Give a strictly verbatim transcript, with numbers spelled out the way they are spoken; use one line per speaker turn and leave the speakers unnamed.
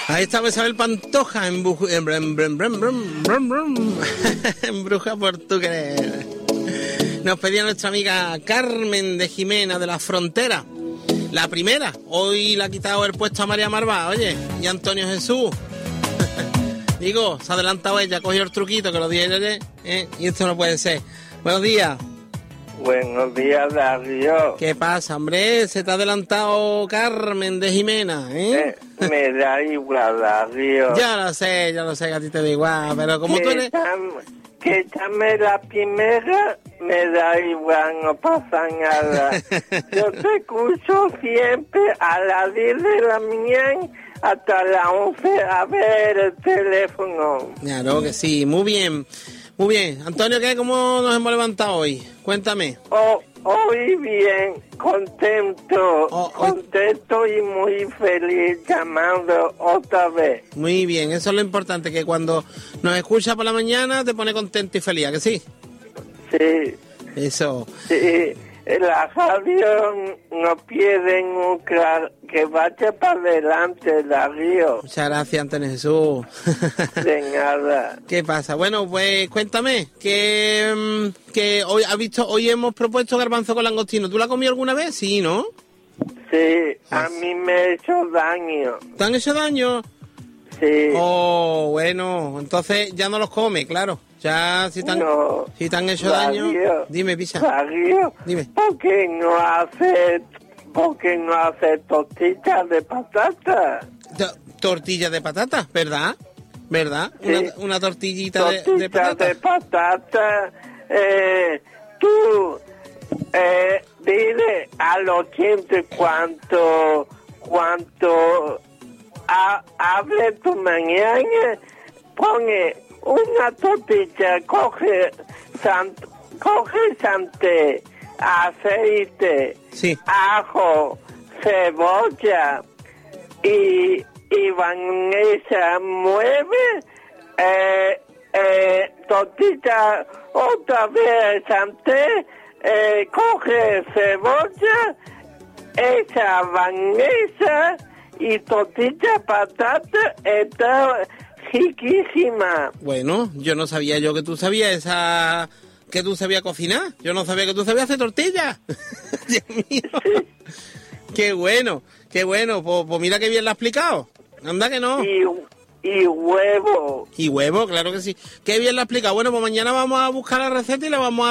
Ahí estaba Isabel Pantoja en, bu- en, brum, brum, brum, brum, brum, brum. En Bruja por tu querer. Nos pedía nuestra amiga Carmen de Jimena de la Frontera. La primera. Hoy le ha quitado el puesto a María Marvá, oye. Y Antonio Jesús. Digo, se ha adelantado ella, cogió el truquito que lo di ayer, ¿eh? Y esto no puede ser. Buenos días.
Buenos días, Darío.
¿Qué pasa, hombre? Se te ha adelantado Carmen de Jimena, ¿eh?
Eh, me da igual, Darío.
Ya lo sé, ya lo sé que a ti te da igual, pero como
que
tú eres...
Tam, que llame la primera, me da igual, no pasa nada. Yo te escucho siempre a las diez de la mañana hasta las once a ver el teléfono.
Claro que sí, muy bien. Muy bien. Antonio, ¿qué? ¿Cómo nos hemos levantado hoy? Cuéntame.
Oh, hoy bien, contento,
Oh, hoy-
contento y muy feliz llamando otra vez.
Muy bien, eso es lo importante, que cuando nos escuchas por la mañana te pone contento y feliz, ¿a que sí?
Sí,
Eso.
sí, la radio no pierde nunca, que vaya para adelante, Darío,
Muchas gracias, Antonio Jesús.
de nada.
¿Qué pasa? Bueno, pues cuéntame, que, mm, que hoy has visto, hoy hemos propuesto garbanzo con langostino. ¿Tú la has comido alguna vez? Sí, ¿no?
Sí, a mí me ha hecho daño,
¿Te han hecho daño?
sí.
Oh, bueno, entonces ya no los come, claro. Ya si te han,
No.
si te han hecho
Darío,
daño, dime, pisa.
Darío,
Dime.
¿por qué no hace, por qué no hace tortillas de patata?
To- Tortilla de patatas, ¿verdad? ¿Verdad?
Sí.
Una, una tortillita de, de
Tortillas
patatas.
de patata. Eh, tú, eh, dile al oyente cuánto, cuánto ha- hable tu mañana, pone una tortilla, coge, san, coge sante, aceite,
Sí.
ajo, cebolla y, y Vanessa mueve eh, eh, tortilla otra vez sante, eh, coge cebolla, esa Vanessa y tortilla patata está riquísima.
Bueno, yo no sabía yo que tú sabías esa... que tú sabías cocinar. Yo no sabía que tú sabías hacer tortillas. Dios mío. Qué bueno, qué bueno. Pues, pues mira qué bien lo ha explicado. Anda que no.
Y, y huevo.
Y huevo, claro que sí. Qué bien lo ha explicado. Bueno, pues mañana vamos a buscar la receta y la vamos a